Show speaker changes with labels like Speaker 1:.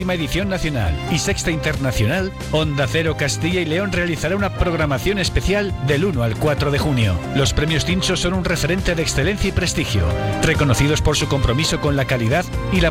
Speaker 1: Edición nacional y Sexta Internacional, Onda Cero Castilla y León realizará una programación especial del 1 al 4 de junio. Los premios Tincho son un referente de excelencia y prestigio, reconocidos por su compromiso con la calidad y la